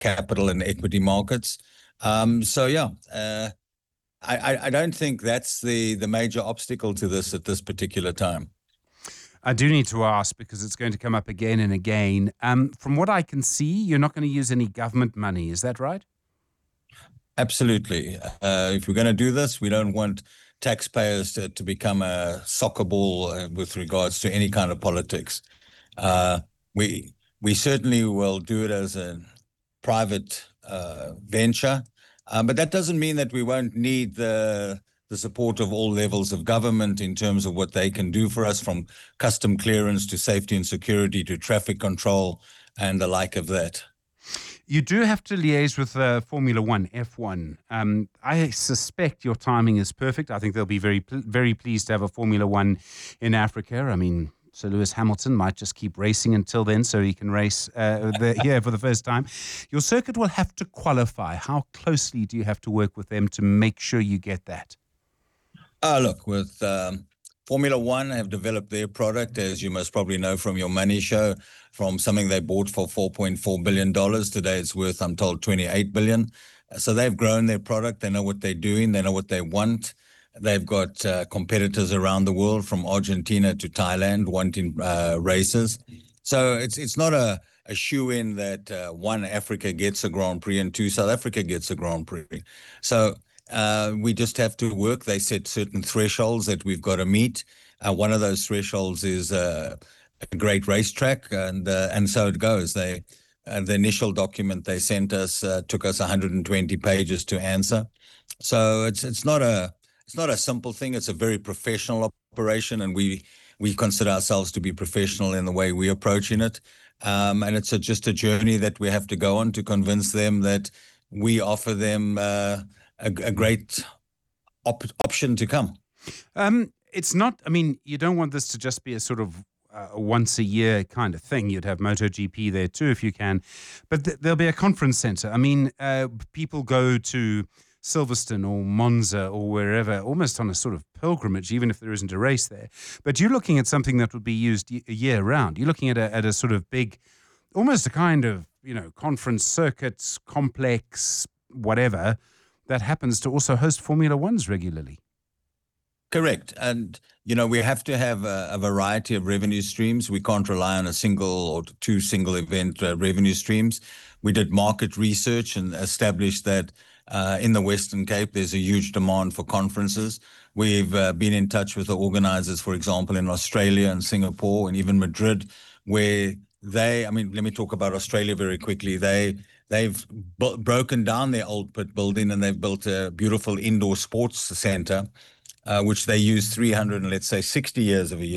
capital and equity markets. I don't think that's the major obstacle to this at this particular time. I do need to ask because it's going to come up again and again. From what I can see, you're not going to use any government money. Is that right? Absolutely. If we're going to do this, we don't want taxpayers to become a soccer ball with regards to any kind of politics. We certainly will do it as a private venture, but that doesn't mean that we won't need the support of all levels of government in terms of what they can do for us, from custom clearance to safety and security to traffic control and the like of that. You do have to liaise with Formula One, F1. I suspect your timing is perfect. I think they'll be very pleased to have a Formula One in Africa. I mean, Sir Lewis Hamilton might just keep racing until then so he can race here for the first time. Your circuit will have to qualify. How closely do you have to work with them to make sure you get that? Look, with Formula One have developed their product, as you must probably know from your money show, from something they bought for $4.4 billion. Today it's worth, I'm told, $28 billion. So they've grown their product. They know what they're doing. They know what they want. They've got competitors around the world, from Argentina to Thailand, wanting races. So it's not a shoe-in that one, Africa gets a Grand Prix, and two, South Africa gets a Grand Prix. So we just have to work. They set certain thresholds that we've got to meet. One of those thresholds is a great racetrack, and so it goes. The initial document they sent us took us 120 pages to answer. So it's not a simple thing. It's a very professional operation, and we consider ourselves to be professional in the way we're approaching it. And it's just a journey that we have to go on to convince them that we offer them a great option to come. It's not, I mean, you don't want this to just be a sort of once a year kind of thing. You'd have MotoGP there too if you can. But there'll be a conference center. I mean, people go to Silverstone or Monza or wherever, almost on a sort of pilgrimage, even if there isn't a race there. But you're looking at something that would be used year round. You're looking at a sort of big, almost a kind of, conference circuits, complex, whatever, that happens to also host Formula Ones regularly. Correct. And, we have to have a variety of revenue streams. We can't rely on a single or two single event revenue streams. We did market research and established that in the Western Cape, there's a huge demand for conferences. We've been in touch with the organizers, for example, in Australia and Singapore and even Madrid, where let me talk about Australia very quickly. They've broken down their old pit building and they've built a beautiful indoor sports center, which they use 360 days of the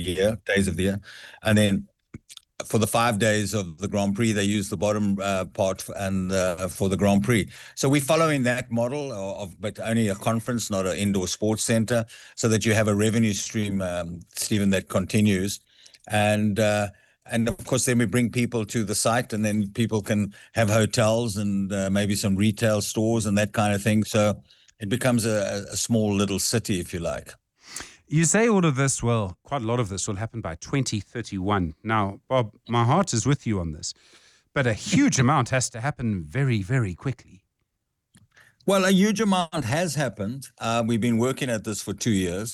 year. And then for the 5 days of the Grand Prix, they use the bottom part and for the Grand Prix. So we're following that model but only a conference, not an indoor sports center, so that you have a revenue stream, Stephen, that continues. And of course, then we bring people to the site, and then people can have hotels and maybe some retail stores and that kind of thing. So it becomes a small little city, if you like. You say all of this, well, quite a lot of this will happen by 2031. Now, Bob, my heart is with you on this, but a huge amount has to happen very, very quickly. Well, a huge amount has happened. We've been working at this for 2 years.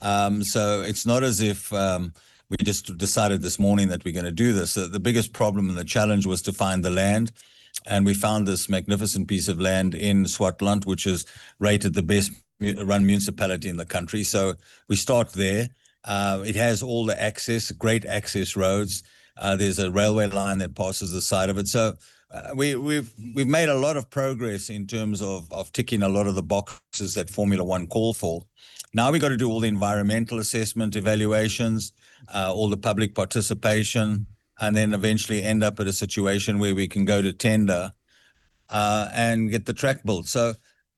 So it's not as if we just decided this morning that we're going to do this. The biggest problem and the challenge was to find the land. And we found this magnificent piece of land in Swartland, which is rated the best run municipality in the country. So we start there. It has all the access, great access roads. There's a railway line that passes the side of it. So we've made a lot of progress in terms of ticking a lot of the boxes that Formula One call for. Now we got to do all the environmental assessment evaluations, all the public participation, and then eventually end up at a situation where we can go to tender and get the track built. So,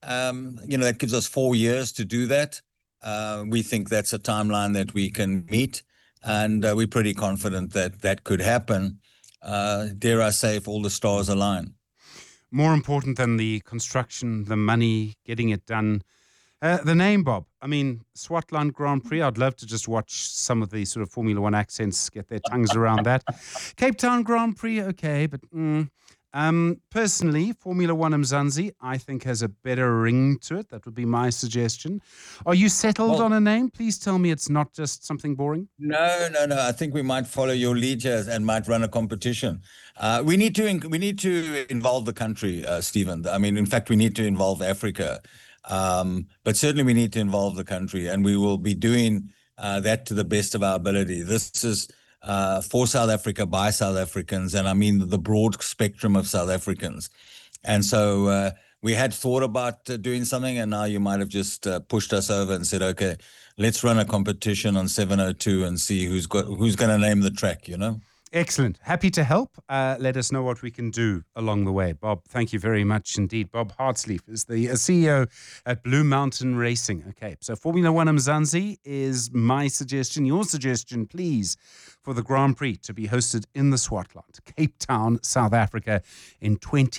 that gives us 4 years to do that. We think that's a timeline that we can meet, and we're pretty confident that that could happen. Dare I say, if all the stars align. More important than the construction, the money, getting it done. The name, Bob. I mean, Swartland Grand Prix, I'd love to just watch some of the sort of Formula One accents get their tongues around that. Cape Town Grand Prix, okay, but Personally, Formula One Mzansi, I think, has a better ring to it. That would be my suggestion. Are you settled on a name? Please tell me it's not just something boring. No. I think we might follow your lead here and might run a competition. We need to involve the country, Stephen. I mean, in fact, we need to involve Africa, but certainly we need to involve the country, and we will be doing that to the best of our ability. This is for South Africa by South Africans, and I mean the broad spectrum of South Africans. And so we had thought about doing something, and now you might have just pushed us over and said, okay, let's run a competition on 702 and see who's going to name the track, you know? Excellent. Happy to help. Let us know what we can do along the way. Bob, thank you very much indeed. Bob Hartsleaf is the CEO at Blue Mountain Racing. Okay, so Formula One Mzansi is my suggestion. Your suggestion, please, for the Grand Prix to be hosted in the Swartland, Cape Town, South Africa in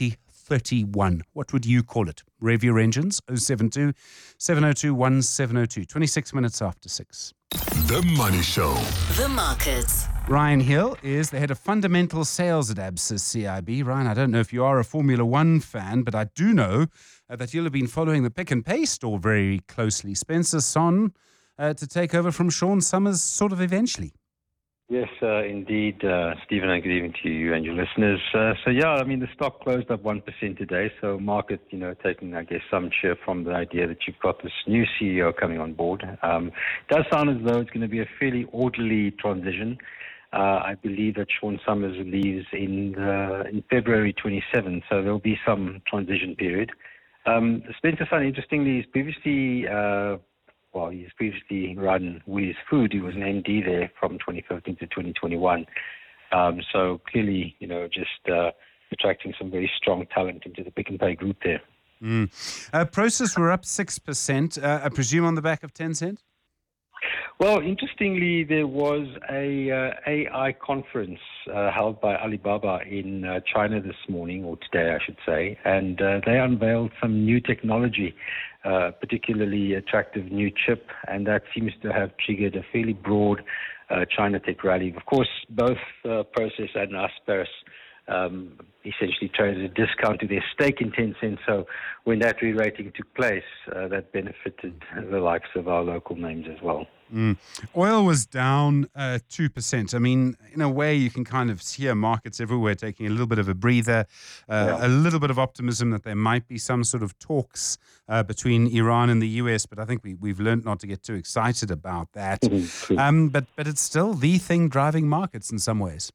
2031. What would you call it? Rev your engines, 072 702 1702, 26 minutes after 6. The Money Show. The Markets. Ryan Hill is the head of fundamental sales at Absa CIB. Ryan, I don't know if you are a Formula One fan, but I do know that you'll have been following the Pick and Pay store very closely. Spencer Son to take over from Sean Summers sort of eventually. Yes, indeed, Stephen, and good evening to you and your listeners. The stock closed up 1% today, so market, taking, I guess, some cheer from the idea that you've got this new CEO coming on board. It does sound as though it's going to be a fairly orderly transition. I believe that Sean Summers leaves in February 27, so there'll be some transition period. Spencer Son, interestingly, is previously... he's previously run Weir's Food. He was an MD there from 2015 to 2021. So clearly, attracting some very strong talent into the Pick and Pay group there. Prosus were up 6%, I presume on the back of Tencent? Well, interestingly, there was a AI conference held by Alibaba in China this morning, or today, I should say, and they unveiled some new technology, particularly attractive new chip, and that seems to have triggered a fairly broad China tech rally. Of course, both Prosus and Naspers essentially traded a discount to their stake in Tencent. So when that re-rating took place, that benefited the likes of our local names as well. Oil was down 2%. I mean, in a way, you can kind of hear markets everywhere taking a little bit of a breather, a little bit of optimism that there might be some sort of talks between Iran and the US. But I think we've learned not to get too excited about that. But it's still the thing driving markets in some ways.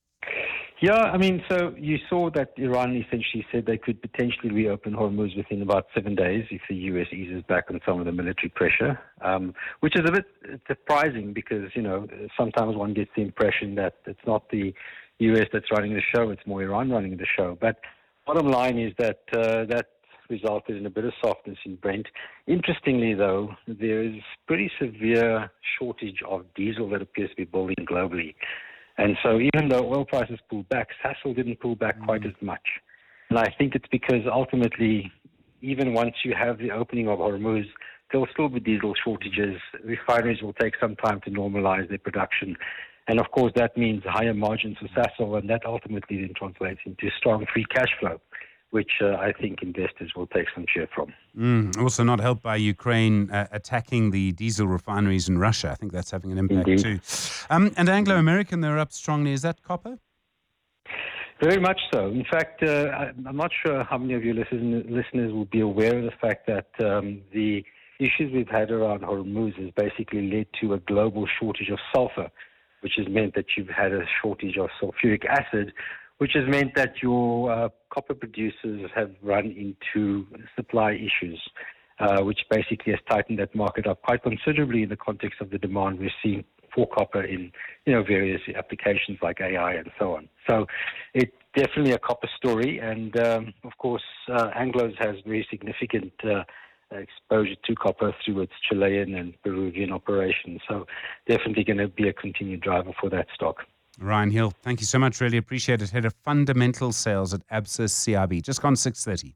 Yeah, so you saw that Iran essentially said they could potentially reopen Hormuz within about 7 days if the U.S. eases back on some of the military pressure, which is a bit surprising because, sometimes one gets the impression that it's not the U.S. that's running the show, it's more Iran running the show. But bottom line is that that resulted in a bit of softness in Brent. Interestingly, though, there is pretty severe shortage of diesel that appears to be building globally. And so even though oil prices pulled back, Sasol didn't pull back quite as much. And I think it's because ultimately, even once you have the opening of Hormuz, there'll still be diesel shortages. Refineries will take some time to normalize their production. And of course, that means higher margins for Sasol, and that ultimately then translates into strong free cash flow, which I think investors will take some cheer from. Also not helped by Ukraine attacking the diesel refineries in Russia. I think that's having an impact too. And Anglo-American, they're up strongly. Is that copper? Very much so. In fact, I'm not sure how many of your listeners will be aware of the fact that the issues we've had around Hormuz has basically led to a global shortage of sulfur, which has meant that you've had a shortage of sulfuric acid, which has meant that your copper producers have run into supply issues, which basically has tightened that market up quite considerably in the context of the demand we're seeing for copper in various applications like AI and so on. So it's definitely a copper story, and of course Anglo's has very significant exposure to copper through its Chilean and Peruvian operations. So definitely going to be a continued driver for that stock. Ryan Hill, thank you so much. Really appreciate it. Head of fundamental sales at Absa CIB. Just gone 6:30.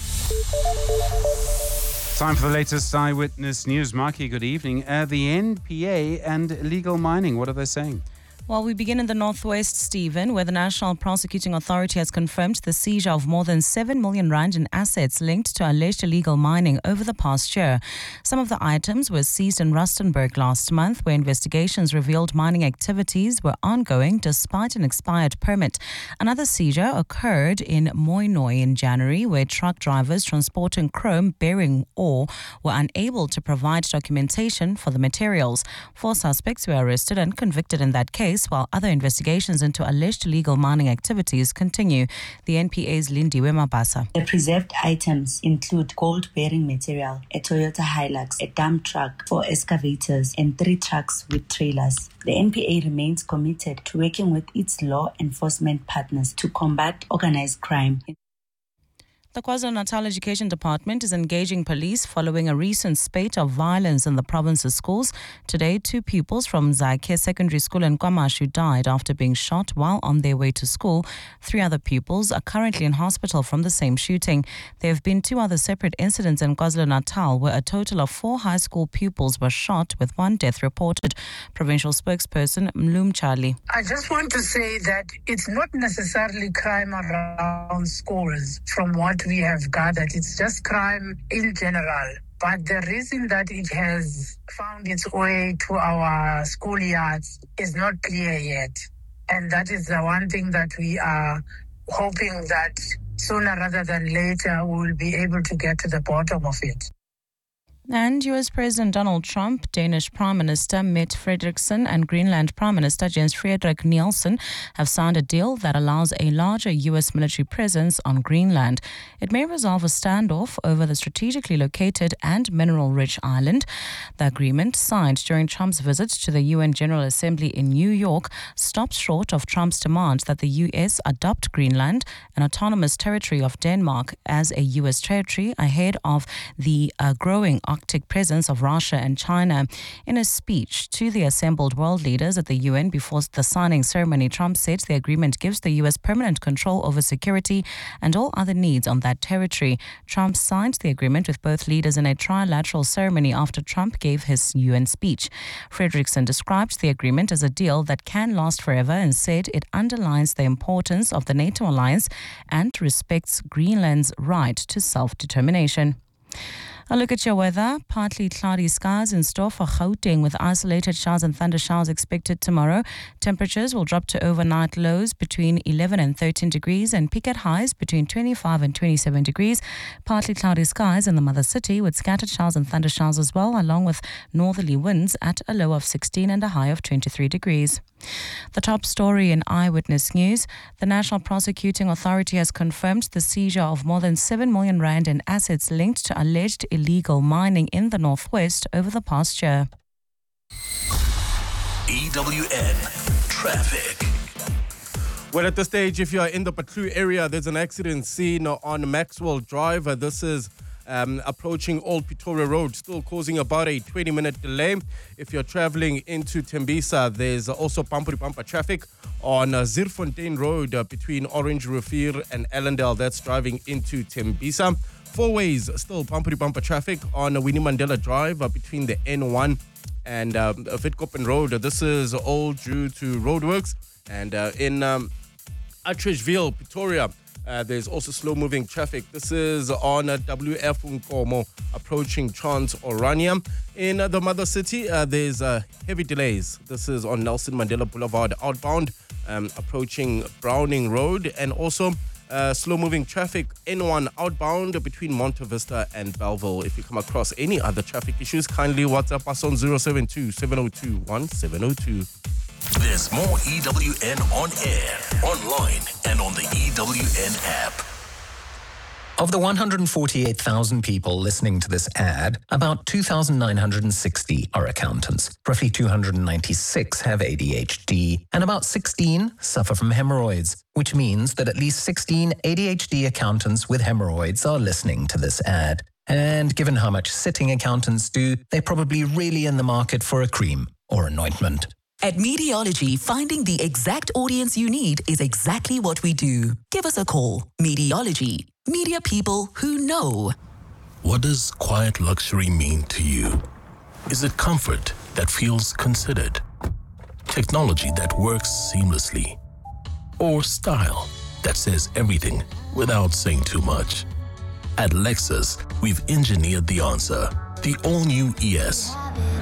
Time for the latest Eyewitness News. Marky, good evening. The NPA and illegal mining, what are they saying? Well, we begin in the Northwest, Stephen, where the National Prosecuting Authority has confirmed the seizure of more than 7 million rand in assets linked to alleged illegal mining over the past year. Some of the items were seized in Rustenburg last month, where investigations revealed mining activities were ongoing despite an expired permit. Another seizure occurred in Mooinooi in January, where truck drivers transporting chrome-bearing ore were unable to provide documentation for the materials. 4 suspects were arrested and convicted in that case, while other investigations into alleged illegal mining activities continue. The NPA's Lindiwe Mabasa. The preserved items include gold-bearing material, a Toyota Hilux, a dump truck, 4 excavators, and 3 trucks with trailers. The NPA remains committed to working with its law enforcement partners to combat organized crime. The KwaZulu-Natal Education Department is engaging police following a recent spate of violence in the province's schools. Today, 2 pupils from Zaike Secondary School in KwaMashu died after being shot while on their way to school. 3 other pupils are currently in hospital from the same shooting. There have been 2 other separate incidents in KwaZulu-Natal where a total of 4 high school pupils were shot, with 1 death reported. Provincial spokesperson Mlum Charlie. I just want to say that it's not necessarily crime around schools from what we have gathered. It's just crime in general. But the reason that it has found its way to our schoolyards is not clear yet. And that is the one thing that we are hoping that sooner rather than later we will be able to get to the bottom of it. And US President Donald Trump, Danish Prime Minister Mette Frederiksen and Greenland Prime Minister Jens Frederik Nielsen have signed a deal that allows a larger US military presence on Greenland. It may resolve a standoff over the strategically located and mineral-rich island. The agreement, signed during Trump's visit to the UN General Assembly in New York, stops short of Trump's demand that the US adopt Greenland, an autonomous territory of Denmark, as a US territory ahead of the growing Arctic presence of Russia and China. In a speech to the assembled world leaders at the UN before the signing ceremony, Trump said the agreement gives the US permanent control over security and all other needs on that territory. Trump signed the agreement with both leaders in a trilateral ceremony after Trump gave his UN speech. Frederiksen described the agreement as a deal that can last forever and said it underlines the importance of the NATO alliance and respects Greenland's right to self-determination. A look at your weather. Partly cloudy skies in store for Gauteng with isolated showers and thunder showers expected tomorrow. Temperatures will drop to overnight lows between 11 and 13 degrees and peak at highs between 25 and 27 degrees. Partly cloudy skies in the mother city with scattered showers and thunder showers as well, along with northerly winds at a low of 16 and a high of 23 degrees. The top story in Eyewitness News. The National Prosecuting Authority has confirmed the seizure of more than 7 million rand in assets linked to alleged illegal mining in the Northwest over the past year. EWN Traffic. Well, at this stage, if you're in the Patlu area, there's an accident scene on Maxwell Drive. This is approaching Old Pretoria Road, still causing about a 20-minute delay. If you're traveling into Tembisa, there's also bumper traffic on Zierfontein Road between Orange Rivier and Ellendale. That's driving into Tembisa. 4 ways, still bumper traffic on Winnie Mandela Drive between the N1 and Witkoppen Road. This is all due to roadworks. And in Atteridgeville, Pretoria, there's also slow-moving traffic. This is on WF Nkomo approaching Trans-Orania. In the mother city, there's heavy delays. This is on Nelson Mandela Boulevard outbound, approaching Browning Road, and also slow-moving traffic N1 outbound between Monte Vista and Belleville. If you come across any other traffic issues, kindly WhatsApp us on 072-702-1702. There's more EWN on air, online, and on the EWN app. Of the 148,000 people listening to this ad, about 2,960 are accountants. Roughly 296 have ADHD, and about 16 suffer from hemorrhoids, which means that at least 16 ADHD accountants with hemorrhoids are listening to this ad. And given how much sitting accountants do, they're probably really in the market for a cream or an ointment. At Mediology, finding the exact audience you need is exactly what we do. Give us a call. Mediology. Media people who know. What does quiet luxury mean to you? Is it comfort that feels considered? technology that works seamlessly? Or style that says everything without saying too much? At Lexus, we've engineered the answer, the all-new ES.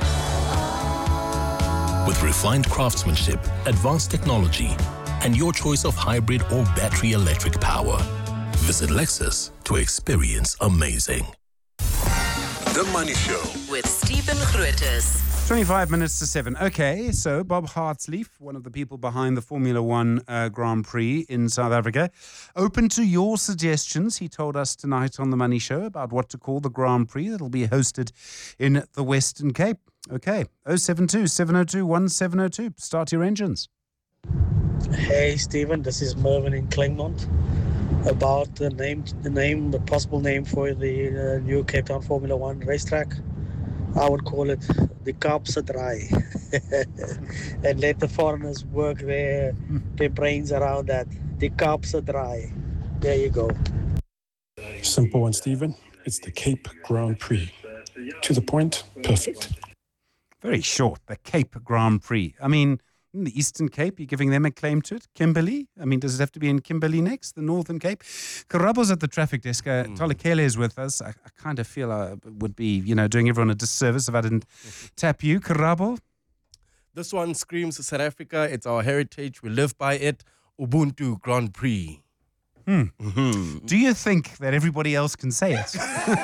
With refined craftsmanship, advanced technology, and your choice of hybrid or battery electric power. Visit Lexus to experience amazing. The Money Show with Stephen Grootes. 25 minutes to 7. Okay, so Bob Hartsleaf, one of the people behind the Formula One Grand Prix in South Africa, open to your suggestions. He told us tonight on The Money Show about what to call the Grand Prix that'll be hosted in the Western Cape. Okay, 072-702-1702. Start your engines. Hey, Stephen, this is Mervyn in Klingmont. About the possible name for the new Cape Town Formula One racetrack. I would call it the Kaapse-Draai. And let the foreigners work their brains around that. The Kaapse-Draai. There you go. Simple one, Stephen. It's the Cape Grand Prix. To the point, perfect. Very short, the Cape Grand Prix. I mean, in the Eastern Cape, you're giving them a claim to it. Kimberley, I mean, does it have to be in Kimberley next, the Northern Cape? Karabo's at the traffic desk. Tolekele is with us. I kind of feel I would be, doing everyone a disservice if I didn't tap you. Karabo? This one screams South Africa. It's our heritage. We live by it. Ubuntu Grand Prix. Do you think that everybody else can say it?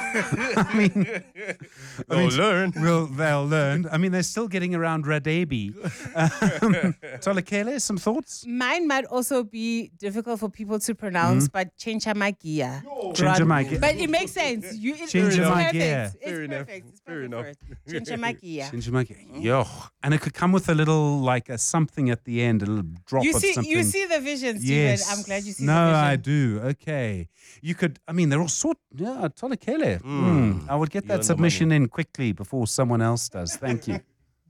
They'll learn. They'll learn. I mean, they're still getting around Radebi. Tolekele, some thoughts? Mine might also be difficult for people to pronounce, but Chenchamagia. Chenchamagia. But it makes sense. It's Chenchamagia. perfect. It's perfect. It's perfect. Chenchamagia. Chenchamagia. Yo. And it could come with a little, like a something at the end, a little drop of something. You see the vision, Stephen. Yes. I'm glad you see the No, vision. I do. Okay. You could, they're all Tolekele. I would get that submission in quickly before someone else does. Thank you.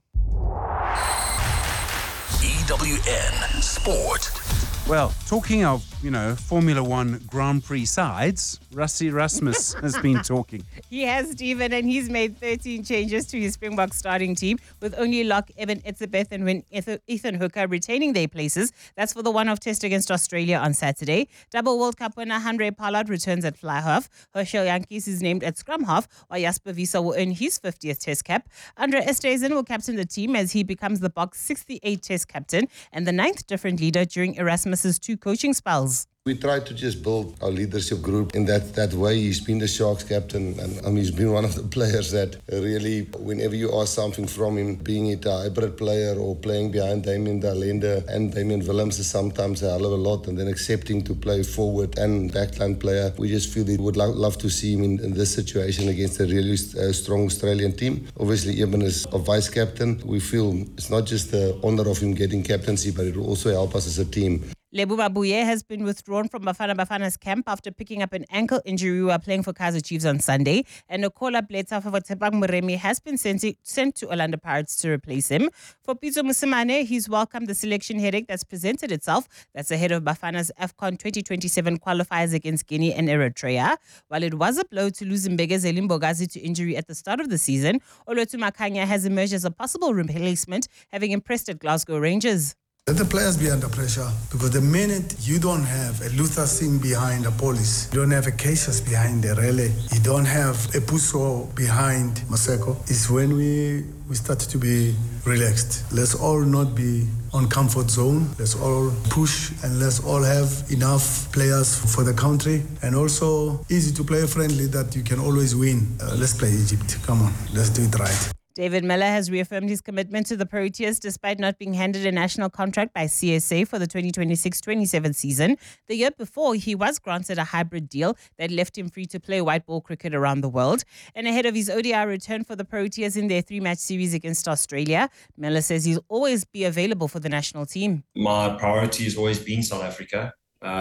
EWN Sport. Well, talking of, Formula One Grand Prix sides, Rassie Erasmus has been talking. He has, Stephen, and he's made 13 changes to his Springbok starting team, with only Locke, Evan Etzebeth and Ethan Hooker retaining their places. That's for the one-off test against Australia on Saturday. Double World Cup winner Handré Pollard returns at fly half. Herschel Yankees is named at scrum half, while Jasper Wiese will earn his 50th test cap. Andre Esterhuizen will captain the team as he becomes the Boks 68 test captain and the 9th different leader during Erasmus's 2 coaching spells. We try to just build our leadership group in that way. He's been the Sharks captain, and he's been one of the players that really, whenever you ask something from him, being it a hybrid player or playing behind Damien Dalende and Damien Willems is sometimes a hell of a lot, and then accepting to play forward and backline player. We just feel we would love to see him in this situation against a really strong Australian team. Obviously, Eben is a vice captain. We feel it's not just the honour of him getting captaincy, but it will also help us as a team. Lebu Mabuye has been withdrawn from Bafana's camp after picking up an ankle injury while playing for Kaizer Chiefs on Sunday. And Okola Bletsa for Tshepang Moremi has been sent to Orlando Pirates to replace him. For Pitso Mosimane, he's welcomed the selection headache that's presented itself. That's ahead of Bafana's AFCON 2027 qualifiers against Guinea and Eritrea. While it was a blow to lose Mbege Zelimbogazi to injury at the start of the season, Olotu Makanya has emerged as a possible replacement, having impressed at Glasgow Rangers. Let the players be under pressure, because the minute you don't have a Luther Singh behind a Police, you don't have a Cassius behind the Relay, you don't have a Puso behind Maseko, is when we start to be relaxed. Let's all not be on comfort zone. Let's all push and let's all have enough players for the country, and also easy to play friendly that you can always win. Let's play Egypt. Come on, let's do it right. David Miller has reaffirmed his commitment to the Proteas despite not being handed a national contract by CSA for the 2026-27 season. The year before, he was granted a hybrid deal that left him free to play white ball cricket around the world. And ahead of his ODI return for the Proteas in their 3-match series against Australia, Miller says he'll always be available for the national team. My priority has always been South Africa.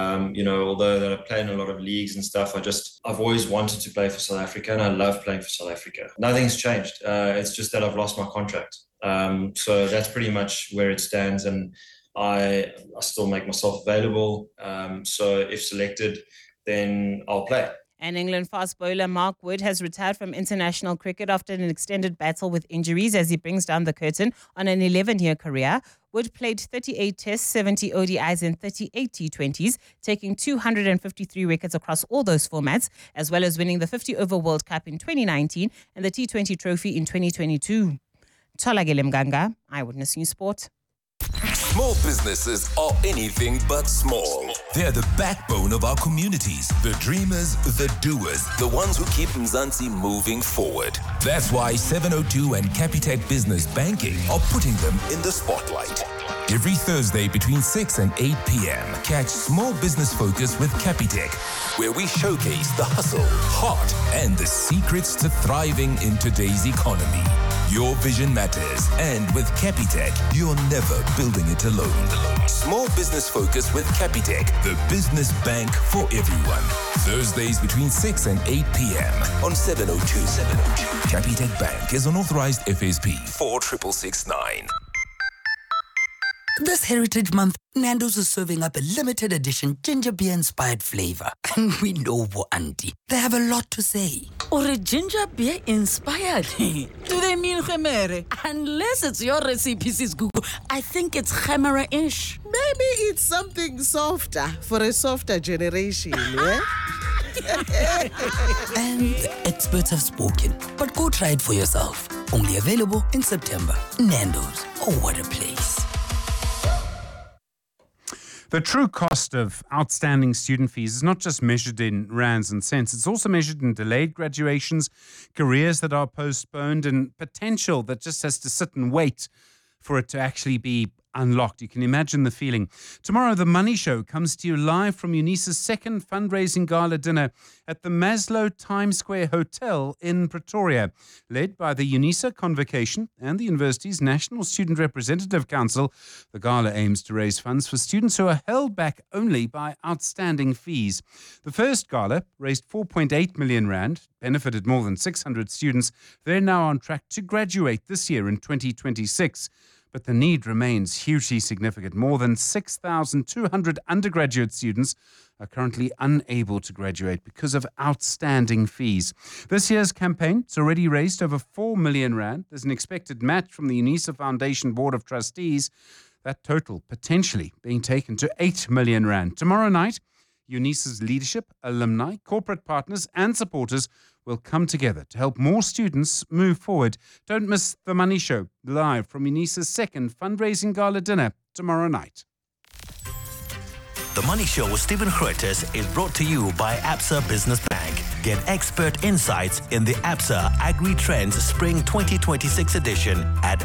Although that I play in a lot of leagues and stuff, I've always wanted to play for South Africa, and I love playing for South Africa. Nothing's changed. It's just that I've lost my contract. So that's pretty much where it stands, and I still make myself available. So if selected, then I'll play. And England fast bowler Mark Wood has retired from international cricket after an extended battle with injuries as he brings down the curtain on an 11-year career. Wood played 38 tests, 70 ODIs and 38 T20s, taking 253 wickets across all those formats, as well as winning the 50-over World Cup in 2019 and the T20 trophy in 2022. Tholakele Mganga, Eyewitness News Sport. Small businesses are anything but small. They're the backbone of our communities, the dreamers, the doers, the ones who keep Mzansi moving forward. That's why 702 and Capitec Business Banking are putting them in the spotlight. Every Thursday between 6 and 8 p.m., catch Small Business Focus with Capitec, where we showcase the hustle, heart, and the secrets to thriving in today's economy. Your vision matters, and with Capitec, you're never building it alone. Small Business Focus with Capitec, the business bank for everyone. Thursdays between 6 and 8 p.m. on 702. Capitec Bank is an authorized FSP 4669. This Heritage Month, Nando's is serving up a limited edition ginger beer inspired flavor. And we know what, Auntie. They have a lot to say. Or a ginger beer inspired? Do they mean gemere? Unless it's your recipe, Sis Google, I think it's gemere-ish. Maybe it's something softer for a softer generation, yeah? And the experts have spoken. But go try it for yourself. Only available in September. Nando's. Oh, what a place. The true cost of outstanding student fees is not just measured in rands and cents. It's also measured in delayed graduations, careers that are postponed, and potential that just has to sit and wait for it to actually be unlocked. You can imagine the feeling. Tomorrow, The Money Show comes to you live from UNISA's second fundraising gala dinner at the Maslow Times Square Hotel in Pretoria, led by the UNISA Convocation and the university's National Student Representative Council. The gala aims to raise funds for students who are held back only by outstanding fees. The first gala raised 4.8 million rand, benefited more than 600 students. They're now on track to graduate this year in 2026. But the need remains hugely significant. More than 6,200 undergraduate students are currently unable to graduate because of outstanding fees. This year's campaign has already raised over 4 million rand. There's an expected match from the UNISA Foundation Board of Trustees. That total potentially being taken to 8 million rand. Tomorrow night, UNISA's leadership, alumni, corporate partners and supporters will come together to help more students move forward. Don't miss The Money Show, live from UNISA's second fundraising gala dinner tomorrow night. The Money Show with Stephen Grootes is brought to you by Absa Business Bank. Get expert insights in the Absa Agri Trends Spring 2026 edition at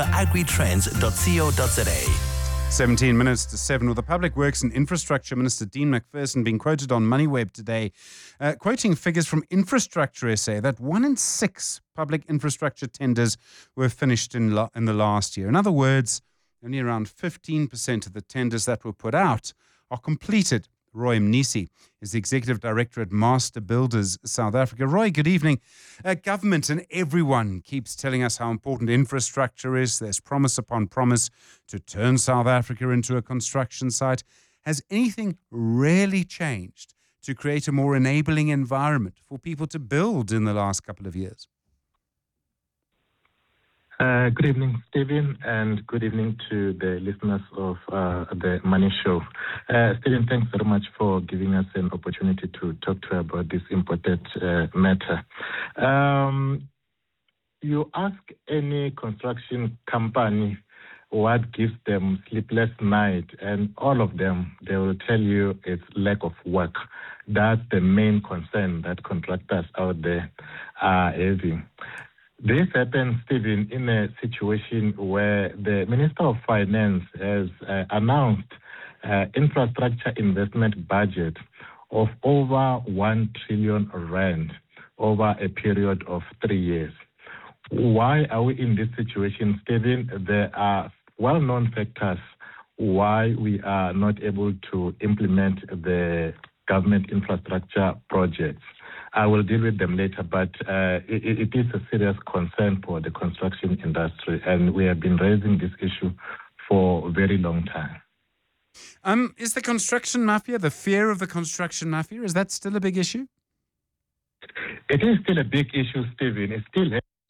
absaagritrends.co.za. 17 minutes to 7. Well, the Public Works and Infrastructure Minister Dean McPherson being quoted on MoneyWeb today, quoting figures from Infrastructure SA that 1 in 6 public infrastructure tenders were finished in the last year. In other words, only around 15% of the tenders that were put out are completed. Roy Mnisi is the Executive Director at Master Builders South Africa. Roy, good evening. Government and everyone keeps telling us how important infrastructure is. There's promise upon promise to turn South Africa into a construction site. Has anything really changed to create a more enabling environment for people to build in the last couple of years? Good evening, Stephen, and good evening to the listeners of the Money Show. Stephen, thanks very much for giving us an opportunity to talk to you about this important matter. You ask any construction company what gives them sleepless night, and all of them, they will tell you it's lack of work. That's the main concern that contractors out there are having. This happens, Stephen, in a situation where the Minister of Finance has announced infrastructure investment budget of over 1 trillion rand over a period of 3 years. Why are we in this situation, Stephen? There are well-known factors why we are not able to implement the government infrastructure projects. I will deal with them later, but it is a serious concern for the construction industry, and we have been raising this issue for a very long time. Is the construction mafia, the fear of the construction mafia, is that still a big issue? It is still a big issue, Stephen. It's still happening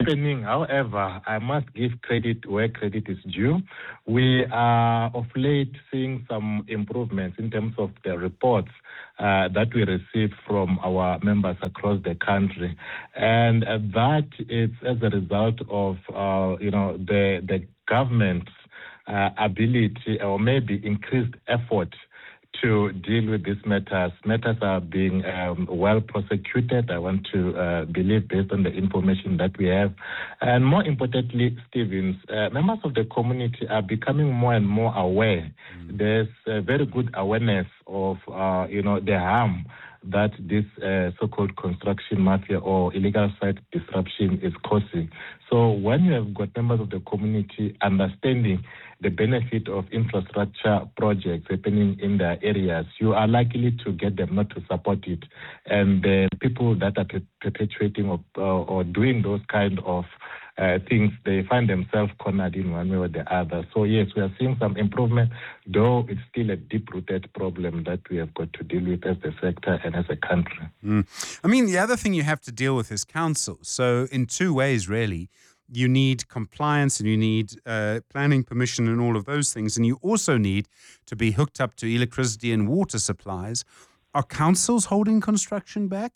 happening. However, I must give credit where credit is due. We are of late seeing some improvements in terms of the reports that we receive from our members across the country, and that is as a result of the government's ability or maybe increased effort to deal with these matters. Matters are being well prosecuted, I want to believe, based on the information that we have. And more importantly, Stevens, members of the community are becoming more and more aware. There's a very good awareness of, the harm that this so-called construction mafia or illegal site disruption is causing. So when you have got members of the community understanding the benefit of infrastructure projects happening in their areas, you are likely to get them not to support it. And the people that are perpetuating or doing those kind of things, they find themselves cornered in one way or the other. So yes, we are seeing some improvement, though it's still a deep-rooted problem that we have got to deal with as a sector and as a country. I mean, the other thing you have to deal with is council. So in two ways, really. You need compliance and you need planning permission and all of those things. And you also need to be hooked up to electricity and water supplies. Are councils holding construction back?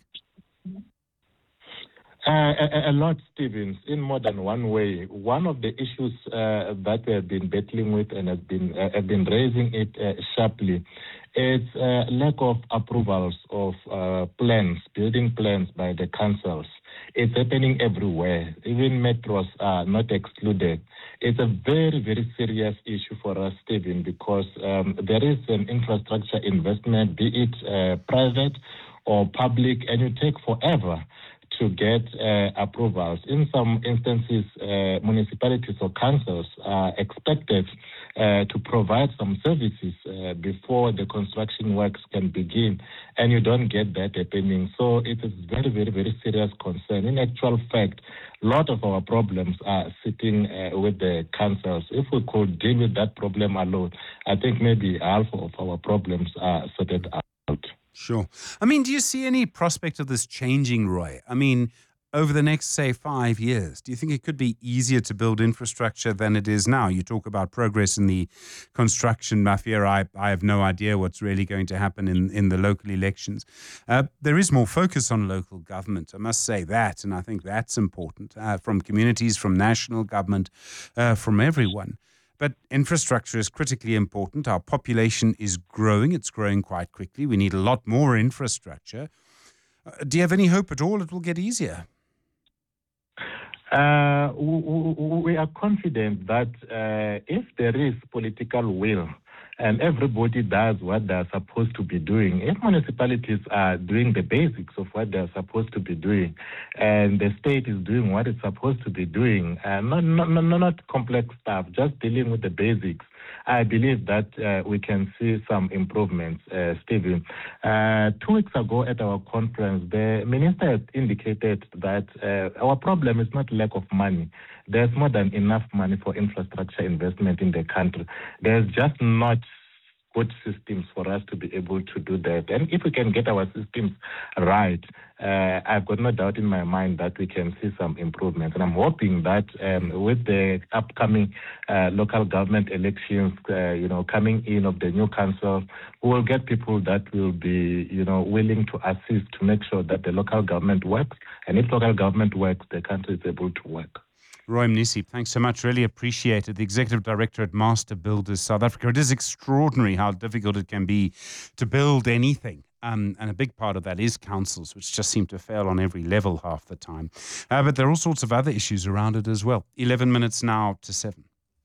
A lot, Stevens, in more than one way. One of the issues that we have been battling with and have been raising it sharply is lack of approvals of building plans by the councils. It's happening everywhere. Even metros are not excluded. It's a very, very serious issue for us, Stephen, because there is an infrastructure investment, be it private or public, and you take forever to get approvals. In some instances, municipalities or councils are expected to provide some services before the construction works can begin, and you don't get that happening. So it is very, very, very serious concern. In actual fact, a lot of our problems are sitting with the councils. If we could deal with that problem alone, I think maybe half of our problems are sorted out. Sure. I mean, do you see any prospect of this changing, Roy? I mean, over the next, say, 5 years, do you think it could be easier to build infrastructure than it is now? You talk about progress in the construction mafia. I have no idea what's really going to happen in the local elections. There is more focus on local government, I must say that, and I think that's important, from communities, from national government, from everyone. But infrastructure is critically important. Our population is growing. It's growing quite quickly. We need a lot more infrastructure. Do you have any hope at all it will get easier? We are confident that if there is political will and everybody does what they're supposed to be doing, if municipalities are doing the basics of what they're supposed to be doing, and the state is doing what it's supposed to be doing, not complex stuff, just dealing with the basics, I believe that we can see some improvements, Stephen. 2 weeks ago at our conference, the minister had indicated that our problem is not lack of money. There's more than enough money for infrastructure investment in the country. There's just not good systems for us to be able to do that. And if we can get our systems right, I've got no doubt in my mind that we can see some improvements. And I'm hoping that with the upcoming local government elections, coming in of the new council, we will get people that will be, willing to assist to make sure that the local government works. And if local government works, the country is able to work. Roy Mnisi, thanks so much. Really appreciate it. The Executive Director at Master Builders South Africa. It is extraordinary how difficult it can be to build anything. And a big part of that is councils, which just seem to fail on every level half the time. But there are all sorts of other issues around it as well. 11 minutes now to 7.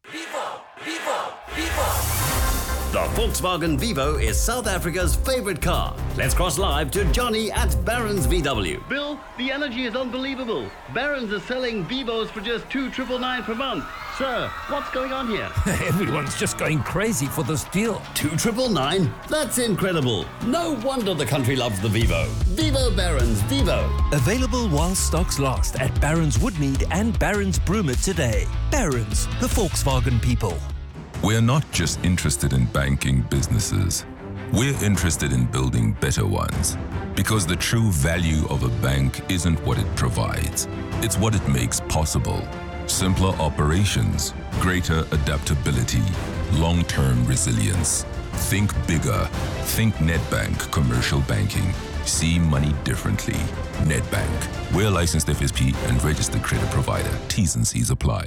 The Volkswagen Vivo is South Africa's favorite car. Let's cross live to Johnny at Barron's VW. Bill, the energy is unbelievable. Barron's is selling Vivos for just $2,999 per month. Sir, what's going on here? Everyone's just going crazy for this deal. $2,999? That's incredible. No wonder the country loves the Vivo. Vivo Barron's Vivo. Available while stocks last at Barron's Woodmead and Barron's Broomer today. Barron's, the Volkswagen people. We're not just interested in banking businesses. We're interested in building better ones. Because the true value of a bank isn't what it provides, it's what it makes possible. Simpler operations, greater adaptability, long-term resilience. Think bigger. Think Nedbank Commercial Banking. See money differently. Nedbank. We're a licensed FSP and registered credit provider. T's and C's apply.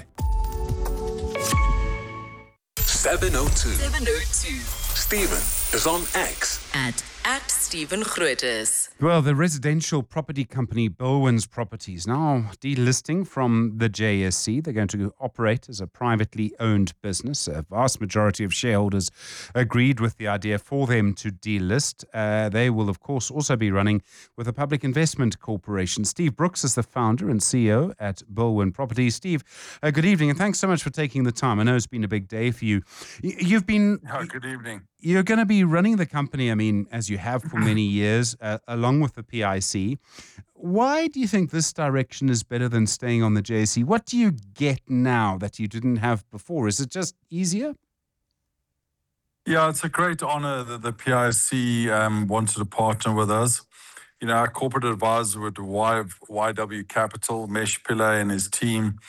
702. 702. Stephen is on X. At Stephen Grootes. Well, the residential property company Baldwin's Properties now delisting from the JSE. They're going to operate as a privately owned business. A vast majority of shareholders agreed with the idea for them to delist. They will, of course, also be running with a public investment corporation. Steve Brooks is the founder and CEO at Baldwin Properties. Steve, good evening, and thanks so much for taking the time. I know it's been a big day for you. You've been... Good evening. You're going to be running the company, I mean, as you have for many years, along with the PIC. Why do you think this direction is better than staying on the JSE? What do you get now that you didn't have before? Is it just easier? Yeah, it's a great honor that the PIC wanted to partner with us. You know, our corporate advisor with YW Capital, Mesh Pillay and his team,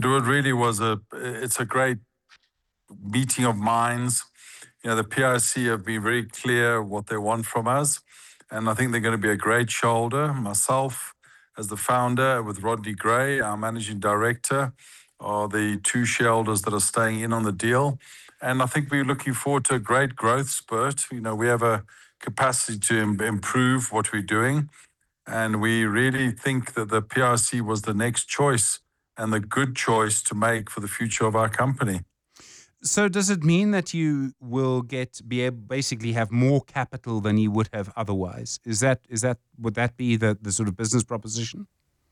it's a great meeting of minds. You know, the PIC have been very clear what they want from us. And I think they're going to be a great shoulder. Myself, as the founder, with Rodney Gray, our managing director, are the two shareholders that are staying in on the deal. And I think we're looking forward to a great growth spurt. You know, we have a capacity to improve what we're doing. And we really think that the PIC was the next choice and the good choice to make for the future of our company. So does it mean that you will basically have more capital than you would have otherwise? Would that be the sort of business proposition?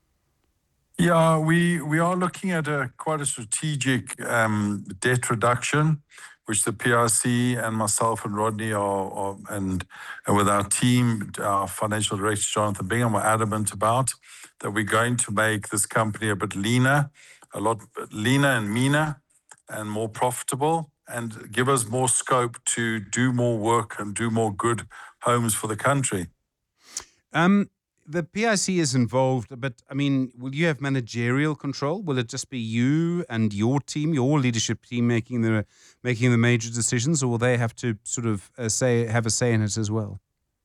Yeah, we are looking at quite a strategic debt reduction, which the PIC and myself and Rodney and with our team, our financial director Jonathan Bingham, are adamant about, that we're going to make this company a bit leaner, a lot leaner and meaner, and more profitable, and give us more scope to do more work and do more good homes for the country. The PIC is involved, but I mean, will you have managerial control? Will it just be you and your team, your leadership team, making the major decisions, or will they have to sort of have a say in it as well?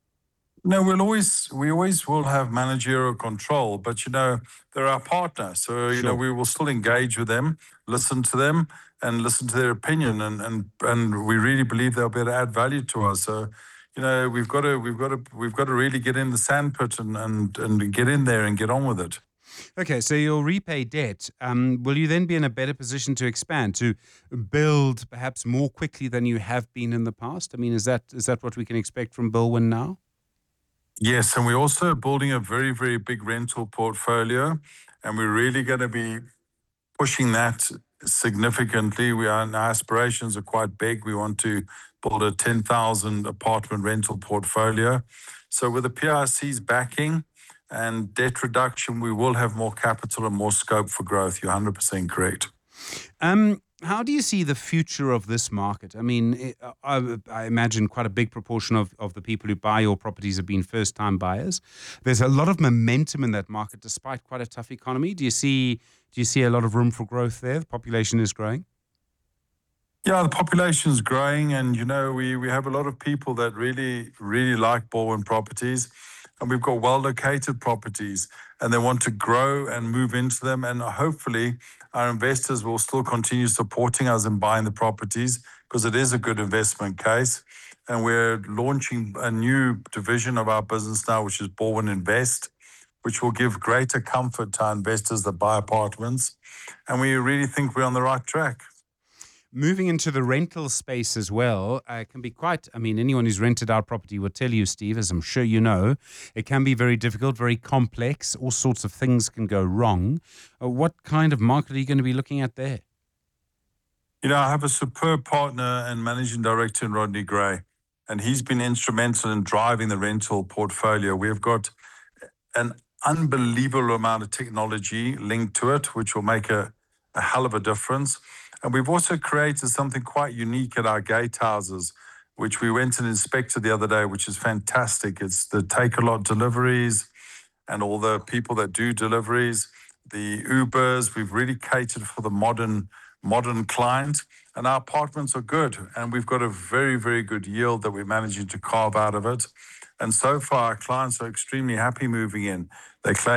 No, we always will have managerial control, but you know, they're our partner, so you know, we will still engage with them, listen to them, and listen to their opinion, and we really believe they'll be able to add value to us. So, you know, we've got to really get in the sandpit and get in there and get on with it. Okay, so you'll repay debt. Will you then be in a better position to expand, to build perhaps more quickly than you have been in the past? I mean, is that what we can expect from Baldwin now? Yes, and we're also building a very, very big rental portfolio, and we're really going to be pushing that significantly. Our aspirations are quite big. We want to build a 10,000 apartment rental portfolio. So with the PIC's backing and debt reduction, we will have more capital and more scope for growth. You're 100% correct. How do you see the future of this market? I mean, I imagine quite a big proportion of the people who buy your properties have been first-time buyers. There's a lot of momentum in that market despite quite a tough economy. Do you see a lot of room for growth there? The population is growing? Yeah, the population is growing, and you know, we have a lot of people that really, really like Baldwin Properties, and we've got well-located properties, and they want to grow and move into them, and hopefully our investors will still continue supporting us in buying the properties because it is a good investment case. And we're launching a new division of our business now, which is Baldwin Invest, which will give greater comfort to our investors that buy apartments. And we really think we're on the right track. Moving into the rental space as well can be quite, I mean, anyone who's rented out property will tell you, Steve, as I'm sure you know, it can be very difficult, very complex. All sorts of things can go wrong. What kind of market are you going to be looking at there? You know, I have a superb partner and managing director in Rodney Gray, and he's been instrumental in driving the rental portfolio. We've got an unbelievable amount of technology linked to it, which will make a hell of a difference. And we've also created something quite unique at our gatehouses, which we went and inspected the other day, which is fantastic. It's the Takealot deliveries and all the people that do deliveries, the Ubers. We've really catered for the modern client, and our apartments are good. And we've got a very, very good yield that we're managing to carve out of it. And so far, our clients are extremely happy moving in. They claim